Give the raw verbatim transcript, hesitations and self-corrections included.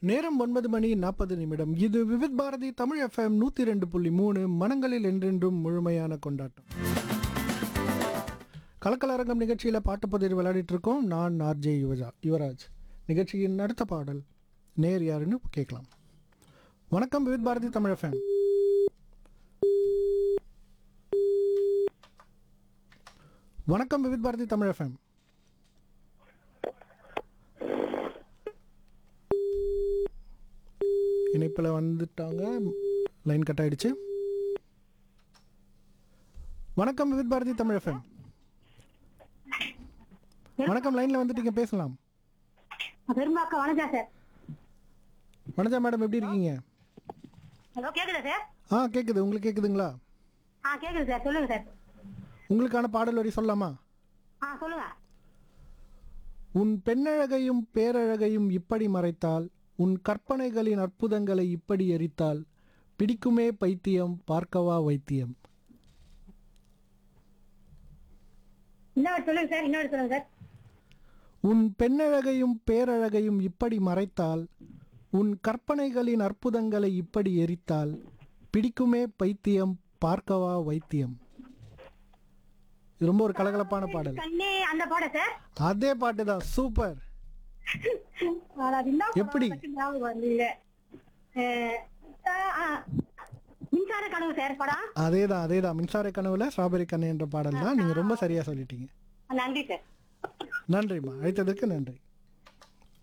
நேரம் ஒன்பது மணி நாற்பது நிமிடம். இது விவித் பாரதி தமிழ் எஃப்எம் நூற்றி ரெண்டு புள்ளி மூணு மனங்களில் என்றென்றும் முழுமையான கொண்டாட்டம். கலக்கலரங்கம் நிகழ்ச்சியில் பாட்டு பதிவு விளையாடிட்டு இருக்கோம். நான் ஆர்ஜே யுவஜா யுவராஜ். நிகழ்ச்சியின் அடுத்த பாடல் நேர் யாருன்னு கேட்கலாம். வணக்கம் விவித் பாரதி தமிழ் எஃப்எம். வணக்கம் விவித் பாரதி தமிழ் எஃப்எம். இணைப்பில் வந்துட்டாங்க, லைன் கட் ஆயிடுச்சு. வணக்கம் விவித் பாரதி தமிழ் எஃப்எம். வணக்கம், லைன்ல வந்துட்டீங்க, பேசலாம். வணக்கம் மேடம், எப்படி இருக்கீங்க? ஹலோ, கேக்குதா சார்? ஆ கேக்குது. உங்களுக்கு கேக்குதுங்களா? ஆ கேக்குது சார், சொல்லுங்க சார். உங்களுக்கான பாடல் வரி சொல்லலாமா? ஆ சொல்லுங்க. உன் பெண்ணழகையும் பேரழகையும் இப்படி மறைத்தால், உன் கற்பனைகளின் அற்புதங்களை இப்படி எரித்தால், பிடிக்குமே பைத்தியம் பார்க்கவா வைத்தியம். இன்னொரு சொல்லுங்க சார், இன்னொரு சொல்லுங்க சார். உன் பெண்ணழகையும் பேரழகையும் இப்படி மறைத்தால், உன் கற்பனைகளின் அற்புதங்களை இப்படி எரித்தால், பிடிக்குமே பைத்தியம் பார்க்கவா வைத்தியம். இது ரொம்ப ஒரு கலகலப்பான பாடல். கண்ணே அந்த பாட சார். அதே பாட்டு தான். சூப்பர். எப்படி? மின்சார கனவு சார் படம். அதேதான் அதேதான் மின்சார கனவுல ஸ்ட்ராபெரி கண்ணு என்ற பாடல் தான். நீங்க ரொம்ப சரியா சொல்லிட்டீங்க. நன்றி சார். நன்றிம்மா, அழைத்ததுக்கு நன்றி.